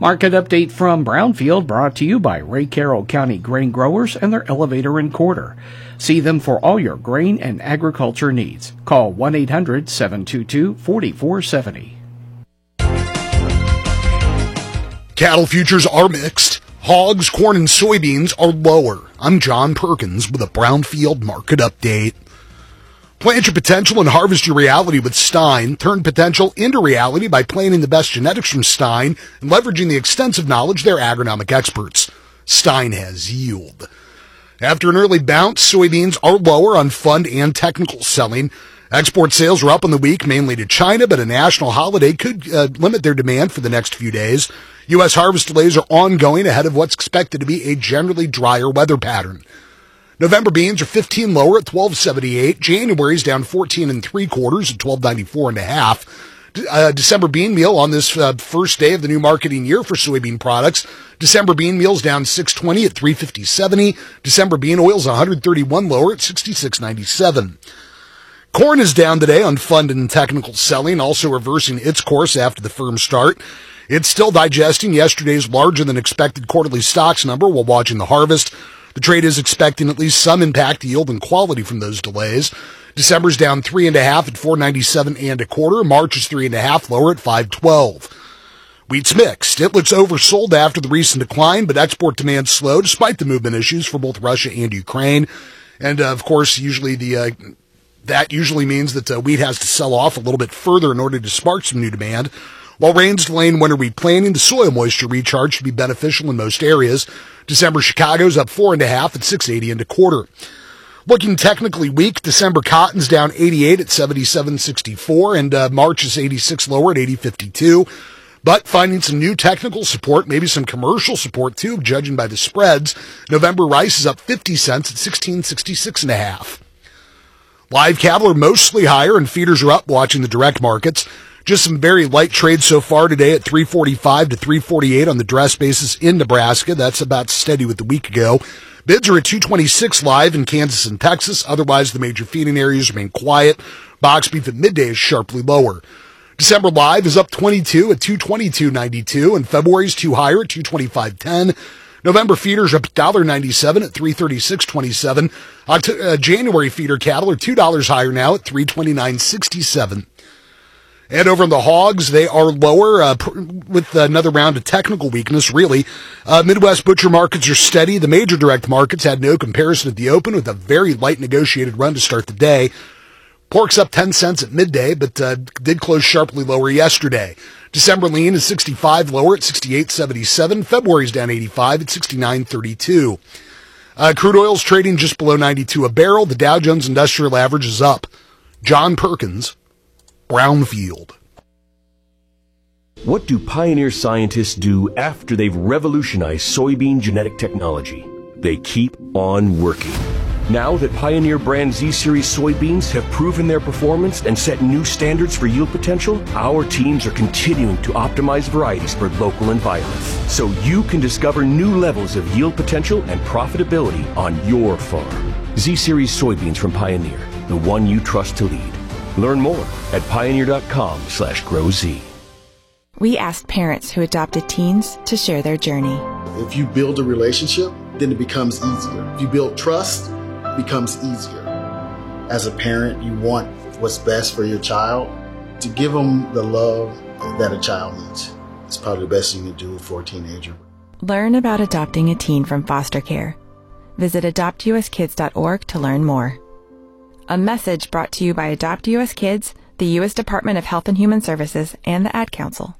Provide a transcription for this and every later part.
Market update from Brownfield brought to you by Ray Carroll County Grain Growers and their elevator and quarter. See them for all your grain and agriculture needs. Call 1-800-722-4470. Cattle futures are mixed. Hogs, corn, and soybeans are lower. I'm John Perkins with a Brownfield market update. Plant your potential and harvest your reality with Stein. Turn potential into reality by planting the best genetics from Stein and leveraging the extensive knowledge of their agronomic experts. Stein has yield. After an early bounce, soybeans are lower on fund and technical selling. Export sales are up on the week, mainly to China, but a national holiday could limit their demand for the next few days. U.S. harvest delays are ongoing ahead of what's expected to be a generally drier weather pattern. November beans are 15 lower at $12.78. January's down 14 3/4 at $12.94.5. December bean meal on this first day of the new marketing year for soybean products. December bean meal's down $6.20 at $3.50.70. December bean oil's 131 lower at $66.97. Corn is down today on fund and technical selling, also reversing its course after the firm start. It's still digesting yesterday's larger than expected quarterly stocks number while watching the harvest. The trade is expecting at least some impact to yield and quality from those delays. December's down 3.5 at $4.97 March is 3.5 lower at $5.12. Wheat's mixed. It looks oversold after the recent decline, but export demand slow despite the movement issues for both Russia and Ukraine. And of course, that usually means that wheat has to sell off a little bit further in order to spark some new demand. While rains delaying winter replanting, the soil moisture recharge should be beneficial in most areas. December Chicago's up 4.5 at $6.80 Looking technically weak, December cotton's down 88 at $77.64, and March is 86 lower at $80.52. But finding some new technical support, maybe some commercial support too, judging by the spreads. November rice is up 50 cents at $16.66.5. Live cattle are mostly higher, and feeders are up watching the direct markets. Just some very light trades so far today at $3.45 to $3.48 on the dress basis in Nebraska. That's about steady with the week ago. Bids are at $2.26 live in Kansas and Texas. Otherwise, the major feeding areas remain quiet. Box beef at midday is sharply lower. December live is up 22 at $222.92, and February's two higher at $225.10. November feeders are up $1.97 at $336.27. January feeder cattle are $2 higher now at $329.67. And over in the hogs, they are lower with another round of technical weakness, really. Midwest butcher markets are steady. The major direct markets had no comparison at the open with a very light negotiated run to start the day. Pork's up 10 cents at midday, but did close sharply lower yesterday. December lean is 65 lower at 68.77. February's down 85 at 69.32. Crude oil's trading just below 92 a barrel. The Dow Jones Industrial Average is up. John Perkins, Brownfield. What do Pioneer scientists do after they've revolutionized soybean genetic technology? They keep on working. Now that Pioneer brand Z-Series soybeans have proven their performance and set new standards for yield potential, our teams are continuing to optimize varieties for local environments, so you can discover new levels of yield potential and profitability on your farm. Z-Series soybeans from Pioneer, the one you trust to lead. Learn more at pioneer.com/growz. We asked parents who adopted teens to share their journey. If you build a relationship, then it becomes easier. If you build trust, it becomes easier. As a parent, you want what's best for your child. To give them the love that a child needs. It's probably the best you can do for a teenager. Learn about adopting a teen from foster care. Visit adoptuskids.org to learn more. A message brought to you by Adopt U.S. Kids, the U.S. Department of Health and Human Services, and the Ad Council.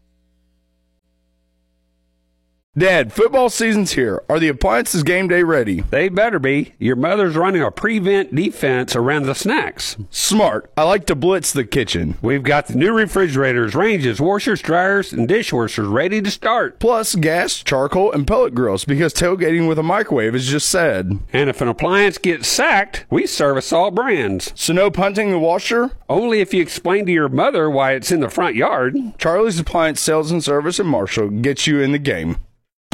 Dad, football season's here. Are the appliances game day ready? They better be. Your mother's running a prevent defense around the snacks. Smart. I like to blitz the kitchen. We've got the new refrigerators, ranges, washers, dryers, and dishwashers ready to start. Plus gas, charcoal, and pellet grills because tailgating with a microwave is just sad. And if an appliance gets sacked, we service all brands. So no punting the washer? Only if you explain to your mother why it's in the front yard. Charlie's Appliance Sales and Service in Marshall gets you in the game.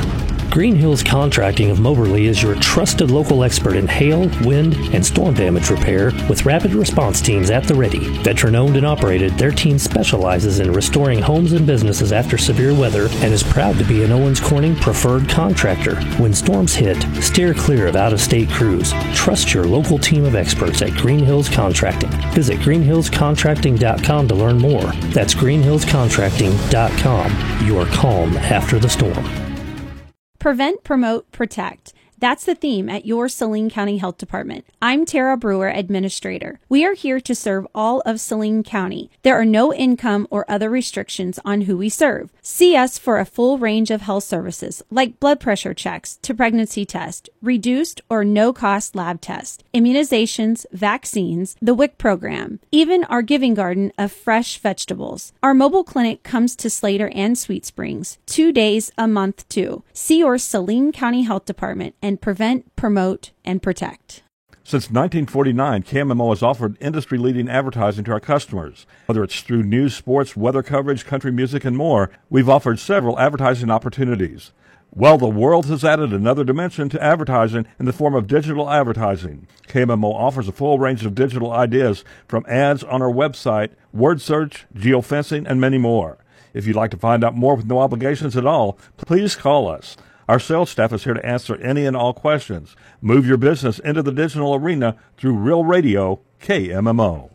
Green Hills Contracting of Moberly is your trusted local expert in hail, wind, and storm damage repair with rapid response teams at the ready. Veteran-owned and operated, their team specializes in restoring homes and businesses after severe weather and is proud to be an Owens Corning preferred contractor. When storms hit, steer clear of out-of-state crews. Trust your local team of experts at Green Hills Contracting. Visit greenhillscontracting.com to learn more. That's greenhillscontracting.com. Your calm after the storm. Prevent, promote, protect. That's the theme at your Saline County Health Department. I'm Tara Brewer, Administrator. We are here to serve all of Saline County. There are no income or other restrictions on who we serve. See us for a full range of health services like blood pressure checks to pregnancy test, reduced or no-cost lab tests, immunizations, vaccines, the WIC program, even our giving garden of fresh vegetables. Our mobile clinic comes to Slater and Sweet Springs 2 days a month too. See your Saline County Health Department and prevent, promote, and protect. Since 1949, KMMO has offered industry-leading advertising to our customers. Whether it's through news, sports, weather coverage, country music, and more, we've offered several advertising opportunities. Well, the world has added another dimension to advertising in the form of digital advertising. KMMO offers a full range of digital ideas from ads on our website, word search, geofencing, and many more. If you'd like to find out more with no obligations at all, please call us. Our sales staff is here to answer any and all questions. Move your business into the digital arena through Real Radio, KMMO.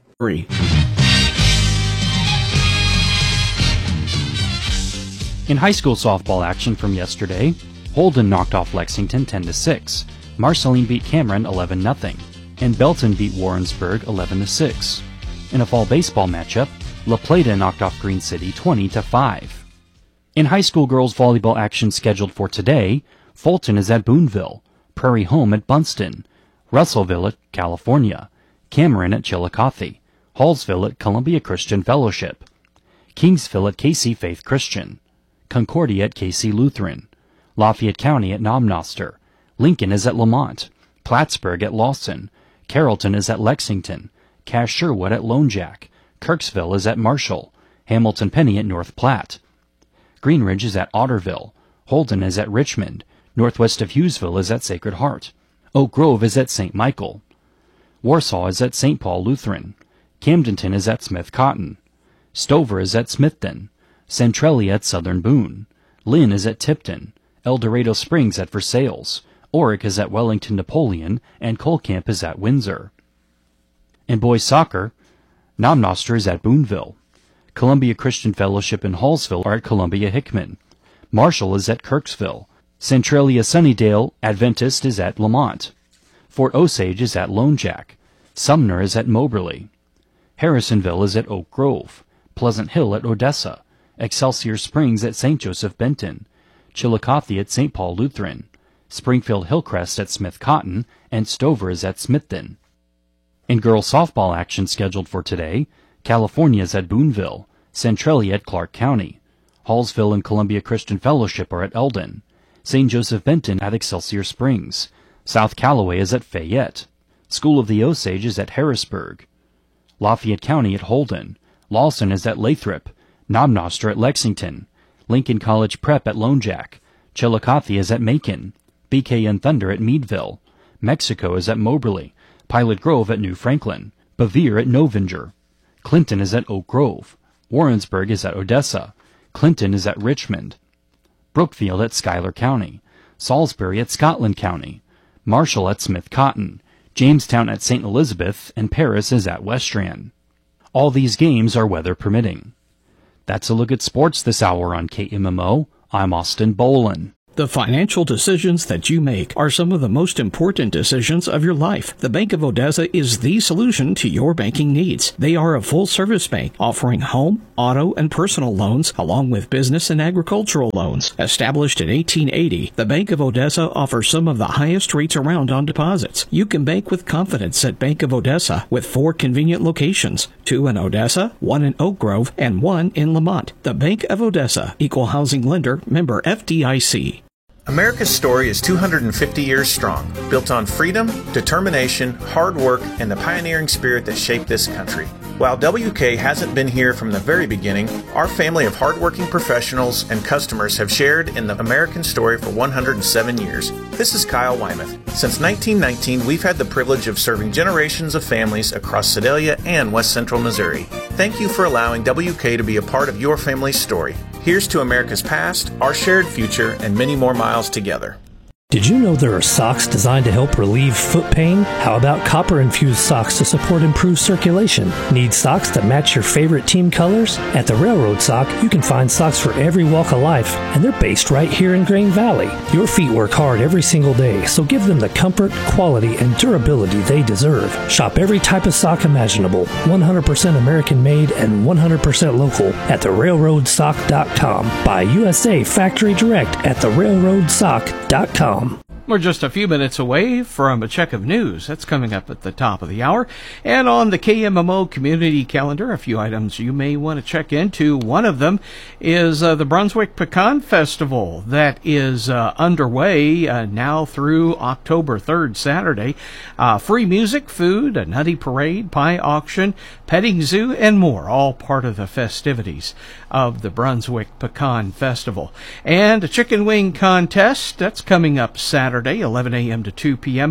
In high school softball action from yesterday, Holden knocked off Lexington 10-6, Marceline beat Cameron 11-0, and Belton beat Warrensburg 11-6. In a fall baseball matchup, La Plata knocked off Green City 20-5. In high school girls volleyball action scheduled for today, Fulton is at Boonville, Prairie Home at Bunston, Russellville at California, Cameron at Chillicothe, Hallsville at Columbia Christian Fellowship, Kingsville at KC Faith Christian, Concordia at KC Lutheran, Lafayette County at Nomnoster, Lincoln is at Lamont, Plattsburgh at Lawson, Carrollton is at Lexington, Cass Sherwood at Lone Jack, Kirksville is at Marshall, Hamilton Penny at North Platte, Greenridge is at Otterville, Holden is at Richmond, northwest of Hughesville is at Sacred Heart, Oak Grove is at St. Michael, Warsaw is at St. Paul Lutheran, Camdenton is at Smith Cotton, Stover is at Smithton, Centralia at Southern Boone, Lynn is at Tipton, El Dorado Springs at Versailles, Orick is at Wellington Napoleon, and Colcamp is at Windsor. In boys soccer, Nomnoster is at Boonville, Columbia Christian Fellowship and Hallsville are at Columbia Hickman. Marshall is at Kirksville. Centralia Sunnydale Adventist is at Lamont. Fort Osage is at Lone Jack. Sumner is at Moberly. Harrisonville is at Oak Grove. Pleasant Hill at Odessa. Excelsior Springs at St. Joseph Benton. Chillicothe at St. Paul Lutheran. Springfield Hillcrest at Smith Cotton, and Stover is at Smithton. In girls softball action scheduled for today, California is at Boonville, Centralia at Clark County, Hallsville and Columbia Christian Fellowship are at Eldon, St. Joseph Benton at Excelsior Springs, South Callaway is at Fayette, School of the Osage is at Harrisburg, Lafayette County at Holden, Lawson is at Lathrop, Nomnoster at Lexington, Lincoln College Prep at Lone Jack, Chillicothe is at Macon, BKN Thunder at Meadville, Mexico is at Moberly, Pilot Grove at New Franklin, Bevier at Novinger, Clinton is at Oak Grove, Warrensburg is at Odessa, Clinton is at Richmond, Brookfield at Schuyler County, Salisbury at Scotland County, Marshall at Smith Cotton, Jamestown at St. Elizabeth, and Paris is at Westran. All these games are weather permitting. That's a look at sports this hour on KMMO. I'm Austin Bolin. The financial decisions that you make are some of the most important decisions of your life. The Bank of Odessa is the solution to your banking needs. They are a full-service bank offering home, auto, and personal loans along with business and agricultural loans. Established in 1880, the Bank of Odessa offers some of the highest rates around on deposits. You can bank with confidence at Bank of Odessa with 4 convenient locations, 2 in Odessa, 1 in Oak Grove, and 1 in Lamont. The Bank of Odessa, Equal Housing Lender, member FDIC. America's story is 250 years strong, built on freedom, determination, hard work, and the pioneering spirit that shaped this country. While WK hasn't been here from the very beginning, our family of hardworking professionals and customers have shared in the American story for 107 years. This is Kyle Wymuth. Since 1919, we've had the privilege of serving generations of families across Sedalia and West Central Missouri. Thank you for allowing WK to be a part of your family's story. Here's to America's past, our shared future, and many more miles together. Did you know there are socks designed to help relieve foot pain? How about copper-infused socks to support improved circulation? Need socks that match your favorite team colors? At the Railroad Sock, you can find socks for every walk of life, and they're based right here in Grain Valley. Your feet work hard every single day, so give them the comfort, quality, and durability they deserve. Shop every type of sock imaginable, 100% American-made and 100% local at therailroadsock.com. Buy USA Factory Direct at therailroadsock.com. We're just a few minutes away from a check of news. That's coming up at the top of the hour. And on the KMMO community calendar, a few items you may want to check into. One of them is the Brunswick Pecan Festival that is underway now through October 3rd, Saturday. Free music, food, a nutty parade, pie auction, petting zoo, and more, all part of the festivities of the Brunswick Pecan Festival. And a chicken wing contest, that's coming up Saturday, 11 a.m. to 2 p.m.,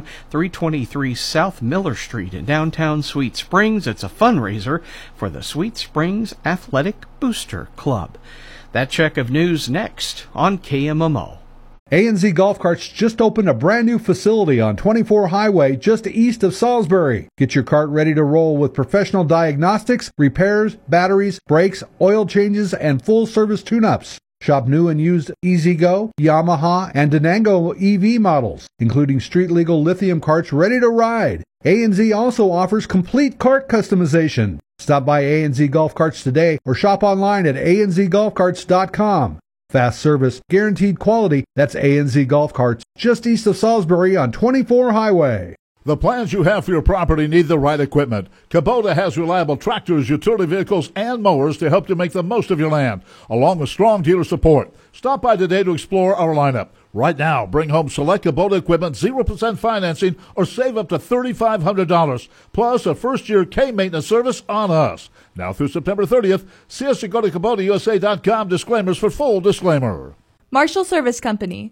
323 South Miller Street in downtown Sweet Springs. It's a fundraiser for the Sweet Springs Athletic Booster Club. That check of news next on KMMO. A&Z Golf Carts just opened a brand new facility on 24 Highway just east of Salisbury. Get your cart ready to roll with professional diagnostics, repairs, batteries, brakes, oil changes, and full service tune-ups. Shop new and used E-Z-Go, Yamaha, and Denango EV models, including street-legal lithium carts ready to ride. A&Z also offers complete cart customization. Stop by A&Z Golf Carts today or shop online at anzgolfcarts.com. Fast service, guaranteed quality. That's A&Z Golf Carts, just east of Salisbury on 24 Highway. The plans you have for your property need the right equipment. Kubota has reliable tractors, utility vehicles, and mowers to help you make the most of your land, along with strong dealer support. Stop by today to explore our lineup. Right now, bring home select Kubota equipment, 0% financing, or save up to $3,500, plus a first-year K-maintenance service on us. Now through September 30th, see us at go to KubotaUSA.com. Disclaimers for full disclaimer. Marshall Service Company,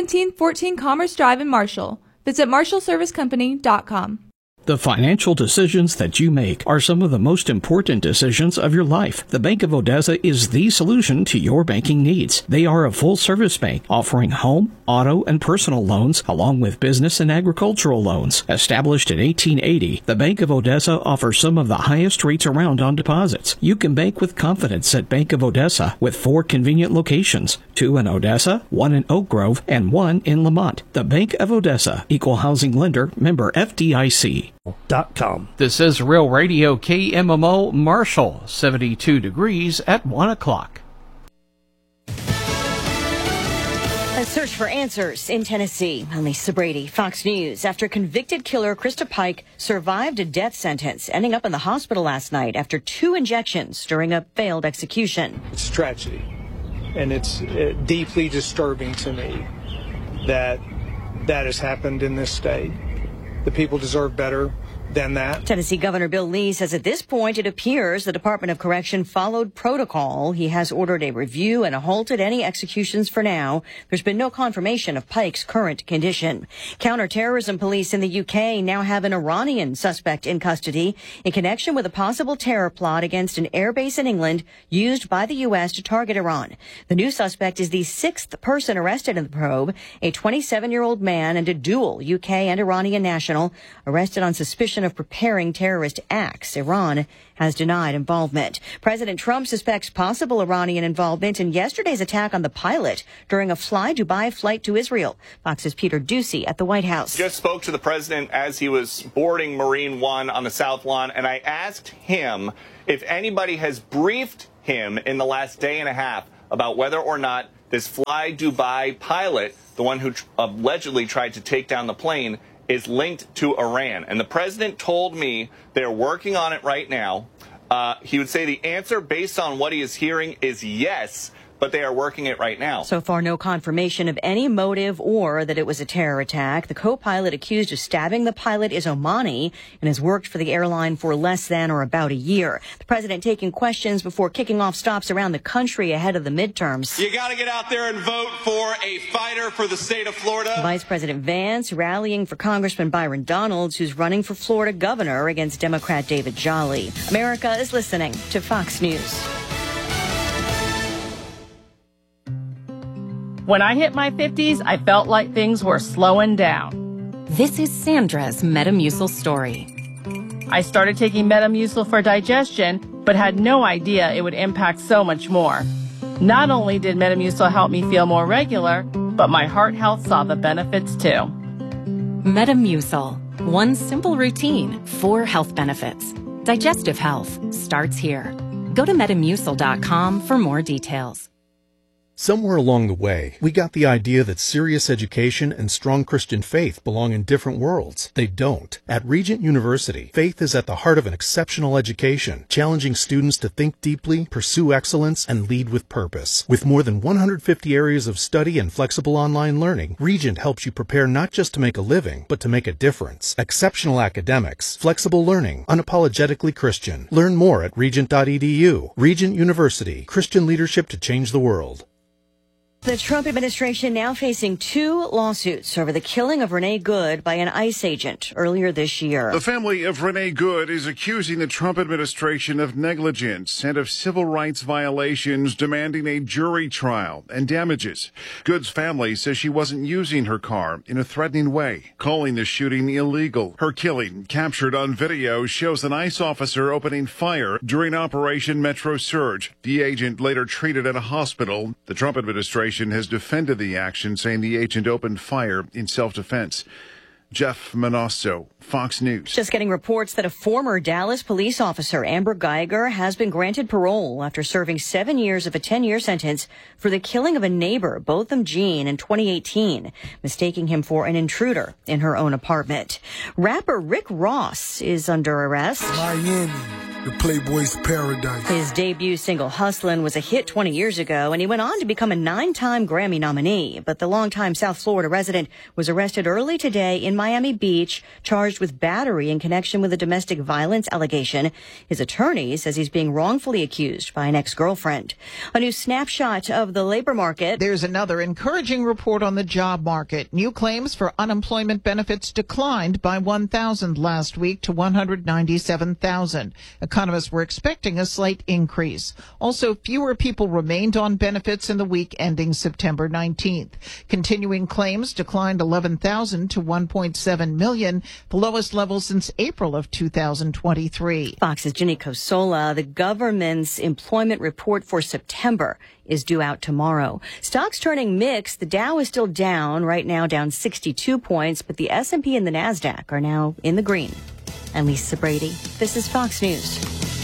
1714 Commerce Drive in Marshall. Visit MarshallServiceCompany.com. The financial decisions that you make are some of the most important decisions of your life. The Bank of Odessa is the solution to your banking needs. They are a full-service bank offering home, auto, and personal loans, along with business and agricultural loans. Established in 1880, the Bank of Odessa offers some of the highest rates around on deposits. You can bank with confidence at Bank of Odessa with 4 convenient locations, 2 in Odessa, 1 in Oak Grove, and 1 in Lamont. The Bank of Odessa, Equal Housing Lender, member FDIC. This is Real Radio KMMO Marshall, 72 degrees at 1 o'clock. A search for answers in Tennessee. I'm Lisa Brady, Fox News. After convicted killer Krista Pike survived a death sentence, ending up in the hospital last night after 2 injections during a failed execution. It's a tragedy, and it's deeply disturbing to me that has happened in this state. The people deserve better than that. Tennessee Governor Bill Lee says at this point it appears the Department of Correction followed protocol. He has ordered a review and halted any executions for now. There's been no confirmation of Pike's current condition. Counterterrorism police in the UK now have an Iranian suspect in custody in connection with a possible terror plot against an airbase in England used by the U.S. to target Iran. The new suspect is the 6th person arrested in the probe, a 27-year-old man and a dual UK and Iranian national arrested on suspicion of preparing terrorist acts. Iran has denied involvement. President Trump suspects possible Iranian involvement in yesterday's attack on the pilot during a Fly Dubai flight to Israel. Fox's Peter Ducey at the White House. Just spoke to the president as he was boarding Marine One on the South Lawn, and I asked him if anybody has briefed him in the last day and a half about whether or not this Fly Dubai pilot, the one who allegedly tried to take down the plane, is linked to Iran. And the president told me they're working on it right now. He would say the answer based on what he is hearing is yes, but they are working it right now. So far, no confirmation of any motive or that it was a terror attack. The co-pilot accused of stabbing the pilot is Omani and has worked for the airline for less than or about a year. The president taking questions before kicking off stops around the country ahead of the midterms. You got to get out there and vote for a fighter for the state of Florida. Vice President Vance rallying for Congressman Byron Donalds, who's running for Florida governor against Democrat David Jolly. America is listening to Fox News. When I hit my 50s, I felt like things were slowing down. This is Sandra's Metamucil story. I started taking Metamucil for digestion, but had no idea it would impact so much more. Not only did Metamucil help me feel more regular, but my heart health saw the benefits too. Metamucil. One simple routine, 4 health benefits. Digestive health starts here. Go to Metamucil.com for more details. Somewhere along the way, we got the idea that serious education and strong Christian faith belong in different worlds. They don't. At Regent University, faith is at the heart of an exceptional education, challenging students to think deeply, pursue excellence, and lead with purpose. With more than 150 areas of study and flexible online learning, Regent helps you prepare not just to make a living, but to make a difference. Exceptional academics, flexible learning, unapologetically Christian. Learn more at regent.edu. Regent University, Christian leadership to change the world. The Trump administration now facing 2 lawsuits over the killing of Renee Good by an ICE agent earlier this year. The family of Renee Good is accusing the Trump administration of negligence and of civil rights violations, demanding a jury trial and damages. Good's family says she wasn't using her car in a threatening way, calling the shooting illegal. Her killing, captured on video, shows an ICE officer opening fire during Operation Metro Surge. The agent later treated at a hospital. The Trump administration has defended the action, saying the agent opened fire in self-defense. Jeff Manasso, Fox News. Just getting reports that a former Dallas police officer, Amber Geiger, has been granted parole after serving 7 years of a 10-year sentence for the killing of a neighbor, Botham Jean, in 2018, mistaking him for an intruder in her own apartment. Rapper Rick Ross is under arrest. Miami, the Playboy's paradise. His debut single, Hustlin', was a hit 20 years ago, and he went on to become a 9-time Grammy nominee. But the longtime South Florida resident was arrested early today in Miami Beach, charged with battery in connection with a domestic violence allegation. His attorney says he's being wrongfully accused by an ex-girlfriend. A new snapshot of the labor market. There's another encouraging report on the job market. New claims for unemployment benefits declined by 1,000 last week to 197,000. Economists were expecting a slight increase. Also, fewer people remained on benefits in the week ending September 19th. Continuing claims declined 11,000 to 1.7 million, the lowest level since April of 2023. Fox's Ginny Cosola. The government's employment report for September is due out tomorrow. Stocks turning mixed. The Dow is still down, right now down 62 points, but the S&P and the NASDAQ are now in the green. I'm Lisa Brady. This is Fox News.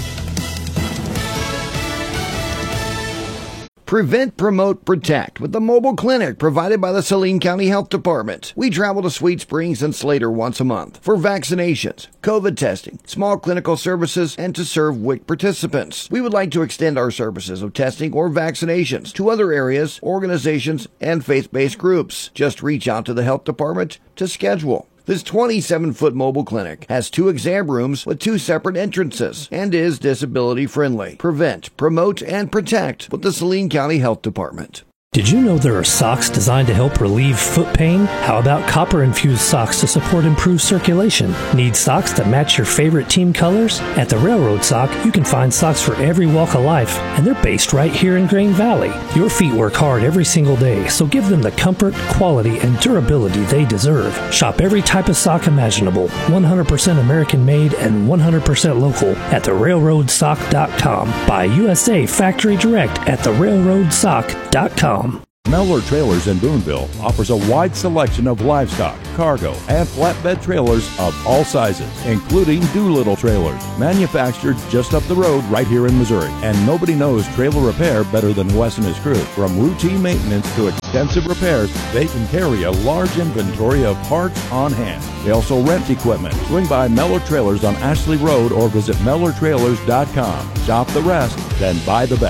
Prevent, Promote, Protect with the mobile clinic provided by the Saline County Health Department. We travel to Sweet Springs and Slater once a month for vaccinations, COVID testing, small clinical services, and to serve WIC participants. We would like to extend our services of testing or vaccinations to other areas, organizations, and faith-based groups. Just reach out to the health department to schedule. This 27-foot mobile clinic has 2 exam rooms with 2 separate entrances and is disability friendly. Prevent, promote, and protect with the Saline County Health Department. Did you know there are socks designed to help relieve foot pain? How about copper-infused socks to support improved circulation? Need socks that match your favorite team colors? At the Railroad Sock, you can find socks for every walk of life, and they're based right here in Grain Valley. Your feet work hard every single day, so give them the comfort, quality, and durability they deserve. Shop every type of sock imaginable, 100% American-made and 100% local at therailroadsock.com. Buy USA Factory Direct at therailroadsock.com. Mellor Trailers in Boonville offers a wide selection of livestock, cargo, and flatbed trailers of all sizes, including Doolittle trailers, manufactured just up the road right here in Missouri. And nobody knows trailer repair better than Wes and his crew. From routine maintenance to extensive repairs, they can carry a large inventory of parts on hand. They also rent equipment. Swing by Mellor Trailers on Ashley Road or visit MellerTrailers.com. Shop the rest, then buy the best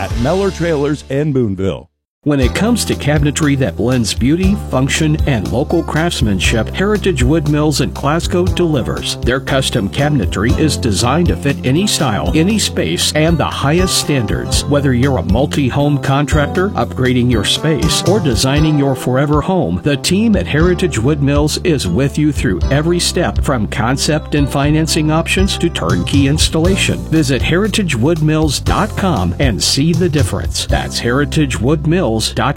at Meller Trailers in Boonville. When it comes to cabinetry that blends beauty, function, and local craftsmanship, Heritage Wood Mills in Glasgow delivers. Their custom cabinetry is designed to fit any style, any space, and the highest standards. Whether you're a multi-home contractor, upgrading your space, or designing your forever home, the team at Heritage Wood Mills is with you through every step, from concept and financing options to turnkey installation. Visit heritagewoodmills.com and see the difference. That's heritagewoodmills.com.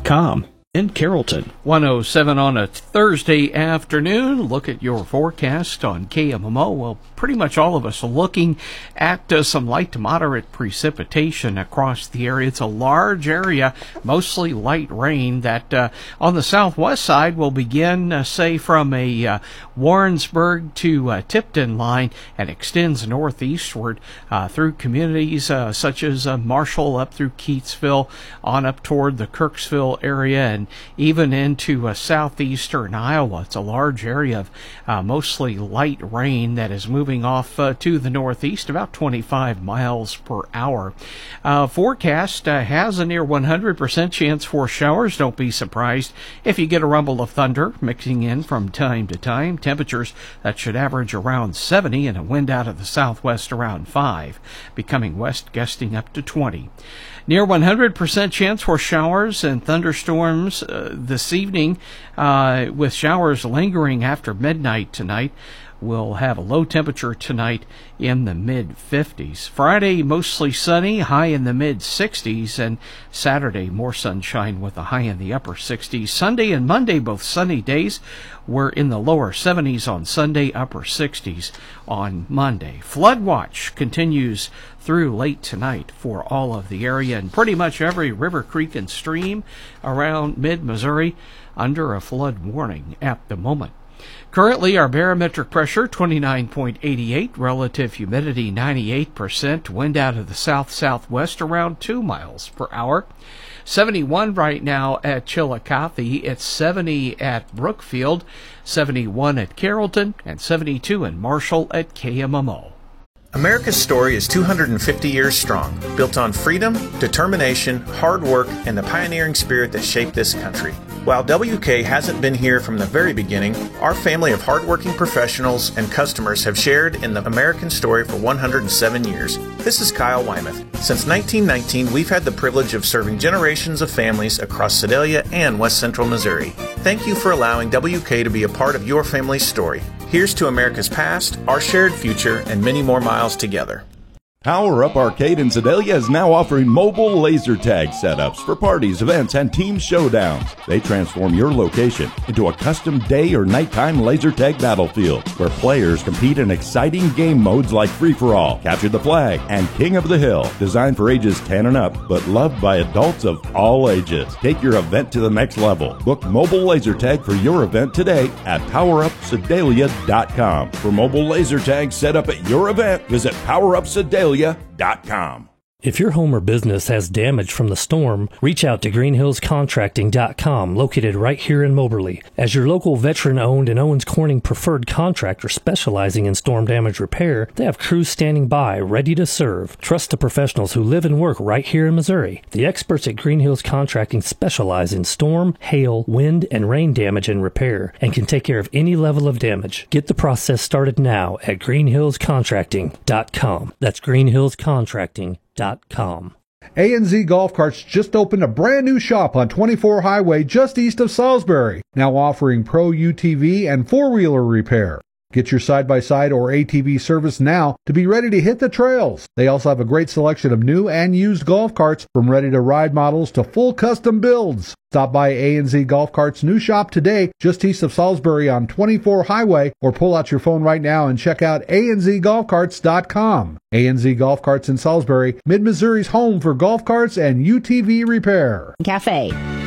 In Carrollton. 107 on a Thursday afternoon. Look at your forecast on KMMO. Well, pretty much all of us are looking at some light to moderate precipitation across the area. It's a large area, mostly light rain that on the southwest side will begin, say, from a Warrensburg to Tipton line and extends northeastward through communities such as Marshall up through Keatsville on up toward the Kirksville area and even into southeastern Iowa. It's a large area of mostly light rain that is moving off to the northeast, about 25 miles per hour. Forecast has a near 100% chance for showers. Don't be surprised if you get a rumble of thunder mixing in from time to time. Temperatures that should average around 70 and a wind out of the southwest around 5, becoming west gusting up to 20. Near 100% chance for showers and thunderstorms this evening, with showers lingering after midnight tonight. We'll have a low temperature tonight in the mid-50s. Friday, mostly sunny, high in the mid-60s, and Saturday, more sunshine with a high in the upper 60s. Sunday and Monday, both sunny days. We're in the lower 70s on Sunday, upper 60s on Monday. Flood watch continues through late tonight for all of the area, and pretty much every river, creek, and stream around mid-Missouri under a flood warning at the moment. Currently, our barometric pressure 29.88, relative humidity 98%, wind out of the south-southwest around 2 miles per hour. 71 right now at Chillicothe, it's 70 at Brookfield, 71 at Carrollton, and 72 in Marshall at KMMO. America's story is 250 years strong, built on freedom, determination, hard work, and the pioneering spirit that shaped this country. While WK hasn't been here from the very beginning, our family of hardworking professionals and customers have shared in the American story for 107 years. This is Kyle Wymuth. Since 1919, we've had the privilege of serving generations of families across Sedalia and West Central Missouri. Thank you for allowing WK to be a part of your family's story. Here's to America's past, our shared future, and many more miles together. Power Up Arcade in Sedalia is now offering mobile laser tag setups for parties, events, and team showdowns. They transform your location into a custom day or nighttime laser tag battlefield where players compete in exciting game modes like Free-for-All, Capture the Flag, and King of the Hill. Designed for ages 10 and up, but loved by adults of all ages. Take your event to the next level. Book mobile laser tag for your event today at PowerUpSedalia.com. For mobile laser tag set up at your event, visit PowerUpSedalia.com. If your home or business has damage from the storm, reach out to greenhillscontracting.com, located right here in Moberly. As your local veteran-owned and Owens Corning preferred contractor specializing in storm damage repair, they have crews standing by, ready to serve. Trust the professionals who live and work right here in Missouri. The experts at Green Hills Contracting specialize in storm, hail, wind, and rain damage and repair, and can take care of any level of damage. Get the process started now at greenhillscontracting.com. That's greenhillscontracting.com. A&Z Golf Carts just opened a brand new shop on 24 Highway just east of Salisbury, now offering Pro UTV and four-wheeler repair. Get your side-by-side or ATV service now to be ready to hit the trails. They also have a great selection of new and used golf carts, from ready-to-ride models to full custom builds. Stop by A&Z Golf Carts' new shop today, just east of Salisbury on 24 Highway, or pull out your phone right now and check out anzgolfcarts.com. A&Z Golf Carts in Salisbury, Mid-Missouri's home for golf carts and UTV repair. Cafe.